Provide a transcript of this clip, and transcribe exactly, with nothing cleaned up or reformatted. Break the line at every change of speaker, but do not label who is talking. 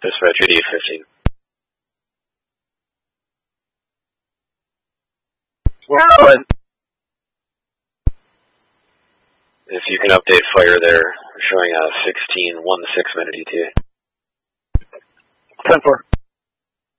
Dispatch eighty-eight fifteen.
Well,
if you can update fire there, showing a sixteen one six minute E T A.
ten four.